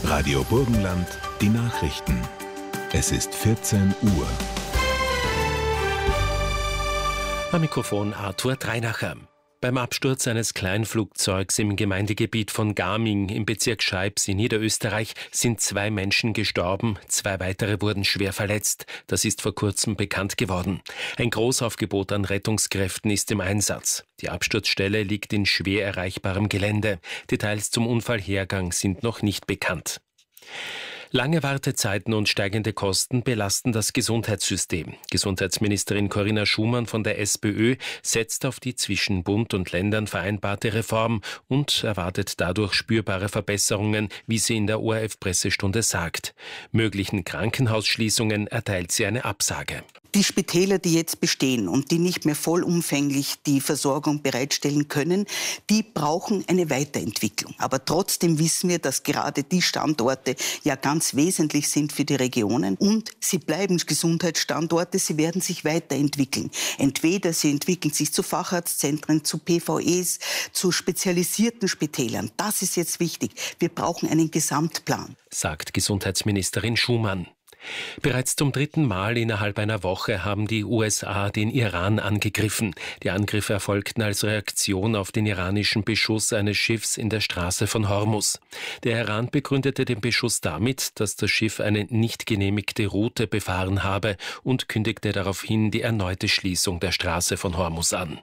Radio Burgenland, die Nachrichten. Es ist 14 Uhr. Am Mikrofon Arthur Dreinacher. Beim Absturz eines Kleinflugzeugs im Gemeindegebiet von Gaming im Bezirk Scheibs in Niederösterreich sind 2 Menschen gestorben, 2 weitere wurden schwer verletzt. Das ist vor kurzem bekannt geworden. Ein Großaufgebot an Rettungskräften ist im Einsatz. Die Absturzstelle liegt in schwer erreichbarem Gelände. Details zum Unfallhergang sind noch nicht bekannt. Lange Wartezeiten und steigende Kosten belasten das Gesundheitssystem. Gesundheitsministerin Corinna Schumann von der SPÖ setzt auf die zwischen Bund und Ländern vereinbarte Reform und erwartet dadurch spürbare Verbesserungen, wie sie in der ORF-Pressestunde sagt. Möglichen Krankenhausschließungen erteilt sie eine Absage. Die Spitäler, die jetzt bestehen und die nicht mehr vollumfänglich die Versorgung bereitstellen können, die brauchen eine Weiterentwicklung. Aber trotzdem wissen wir, dass gerade die Standorte ja ganz wesentlich sind für die Regionen. Und sie bleiben Gesundheitsstandorte, sie werden sich weiterentwickeln. Entweder sie entwickeln sich zu Facharztzentren, zu PVEs, zu spezialisierten Spitälern. Das ist jetzt wichtig. Wir brauchen einen Gesamtplan, sagt Gesundheitsministerin Schumann. Bereits zum 3. Mal innerhalb einer Woche haben die USA den Iran angegriffen. Die Angriffe erfolgten als Reaktion auf den iranischen Beschuss eines Schiffs in der Straße von Hormuz. Der Iran begründete den Beschuss damit, dass das Schiff eine nicht genehmigte Route befahren habe und kündigte daraufhin die erneute Schließung der Straße von Hormuz an.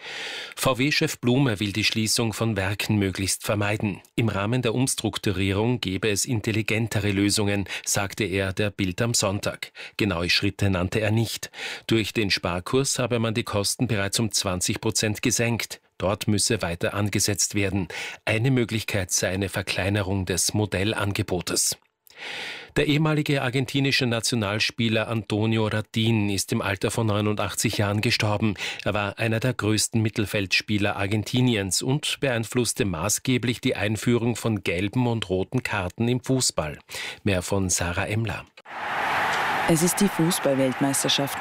VW-Chef Blume will die Schließung von Werken möglichst vermeiden. Im Rahmen der Umstrukturierung gebe es intelligentere Lösungen, sagte er der Bild am Sonntag. Genaue Schritte nannte er nicht. Durch den Sparkurs habe man die Kosten bereits um 20% gesenkt. Dort müsse weiter angesetzt werden. Eine Möglichkeit sei eine Verkleinerung des Modellangebotes. Der ehemalige argentinische Nationalspieler Antonio Ratín ist im Alter von 89 Jahren gestorben. Er war einer der größten Mittelfeldspieler Argentiniens und beeinflusste maßgeblich die Einführung von gelben und roten Karten im Fußball. Mehr von Sarah Emmler. Es ist die Fußball-Weltmeisterschaft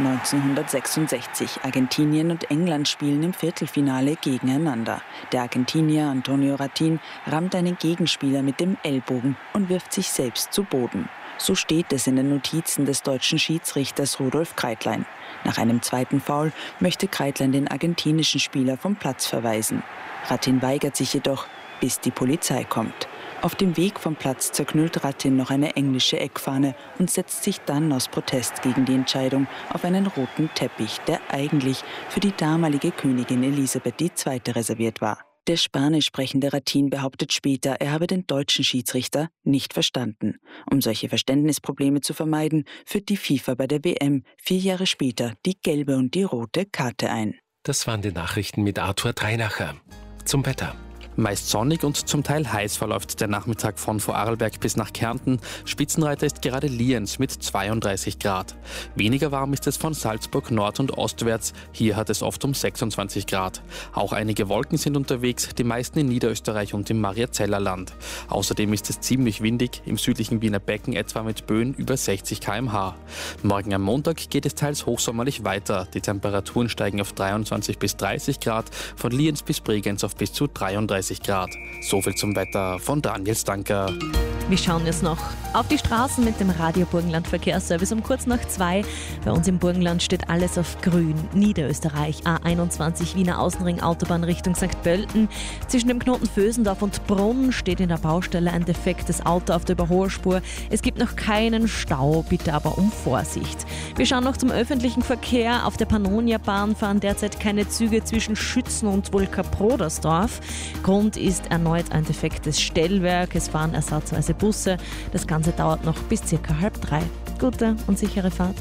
1966. Argentinien und England spielen im Viertelfinale gegeneinander. Der Argentinier Antonio Ratín rammt einen Gegenspieler mit dem Ellbogen und wirft sich selbst zu Boden. So steht es in den Notizen des deutschen Schiedsrichters Rudolf Kreitlein. Nach einem zweiten Foul möchte Kreitlein den argentinischen Spieler vom Platz verweisen. Ratín weigert sich jedoch, bis die Polizei kommt. Auf dem Weg vom Platz zerknüllt Ratín noch eine englische Eckfahne und setzt sich dann aus Protest gegen die Entscheidung auf einen roten Teppich, der eigentlich für die damalige Königin Elisabeth II. Reserviert war. Der spanisch sprechende Ratín behauptet später, er habe den deutschen Schiedsrichter nicht verstanden. Um solche Verständnisprobleme zu vermeiden, führt die FIFA bei der WM 4 Jahre später die gelbe und die rote Karte ein. Das waren die Nachrichten mit Arthur Dreinacher. Zum Wetter. Meist sonnig und zum Teil heiß verläuft der Nachmittag von Vorarlberg bis nach Kärnten. Spitzenreiter ist gerade Lienz mit 32 Grad. Weniger warm ist es von Salzburg nord- und ostwärts. Hier hat es oft um 26 Grad. Auch einige Wolken sind unterwegs, die meisten in Niederösterreich und im Mariazellerland. Außerdem ist es ziemlich windig, im südlichen Wiener Becken etwa mit Böen über 60 km/h. Morgen am Montag geht es teils hochsommerlich weiter. Die Temperaturen steigen auf 23 bis 30 Grad, von Lienz bis Bregenz auf bis zu 33 Grad. So viel zum Wetter von Daniel Stanker. Wir schauen jetzt noch auf die Straßen mit dem Radio Burgenland Verkehrsservice um kurz nach 2. Bei uns im Burgenland steht alles auf grün. Niederösterreich, A21 Wiener Außenring Autobahn Richtung St. Pölten. Zwischen dem Knoten Vösendorf und Brunn steht in der Baustelle ein defektes Auto auf der Überholspur. Es gibt noch keinen Stau, bitte aber um Vorsicht. Wir schauen noch zum öffentlichen Verkehr. Auf der Pannonia-Bahn fahren derzeit keine Züge zwischen Schützen und Wulka-Prodersdorf. Grund ist erneut ein defektes Stellwerk. Es fahren ersatzweise Busse. Das Ganze dauert noch bis ca. 2:30. Gute und sichere Fahrt.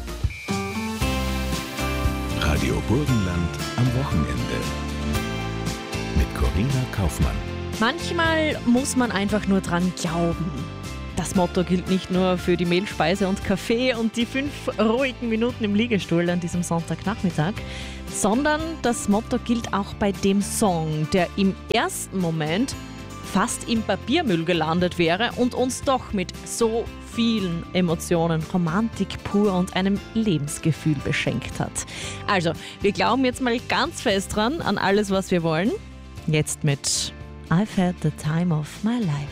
Radio Burgenland am Wochenende. Mit Corinna Kaufmann. Manchmal muss man einfach nur dran glauben. Das Motto gilt nicht nur für die Mehlspeise und Kaffee und die 5 ruhigen Minuten im Liegestuhl an diesem Sonntagnachmittag, sondern das Motto gilt auch bei dem Song, der im ersten Moment fast im Papiermüll gelandet wäre und uns doch mit so vielen Emotionen, Romantik pur und einem Lebensgefühl beschenkt hat. Also, wir glauben jetzt mal ganz fest dran, an alles, was wir wollen. Jetzt mit I've had the time of my life.